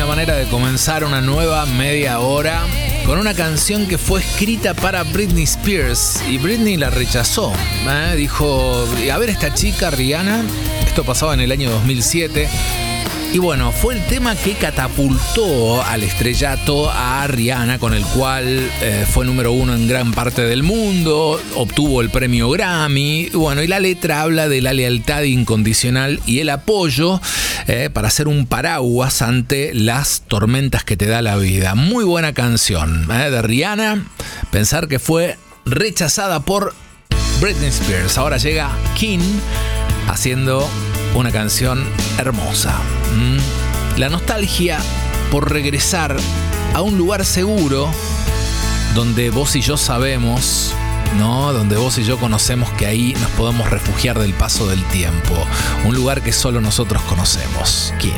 linda manera de comenzar una nueva media hora con una canción que fue escrita para Britney Spears y Britney la rechazó. Dijo, a ver esta chica Rihanna, esto pasaba en el año 2007. Y bueno, fue el tema que catapultó al estrellato a Rihanna, con el cual fue número 1 en gran parte del mundo, obtuvo el premio Grammy. Y bueno, y la letra habla de la lealtad incondicional y el apoyo para ser un paraguas ante las tormentas que te da la vida. Muy buena canción de Rihanna. Pensar que fue rechazada por Britney Spears. Ahora llega King haciendo una canción hermosa. La nostalgia por regresar a un lugar seguro donde vos y yo sabemos, ¿no? Donde vos y yo conocemos que ahí nos podemos refugiar del paso del tiempo. Un lugar que solo nosotros conocemos. ¿Quién?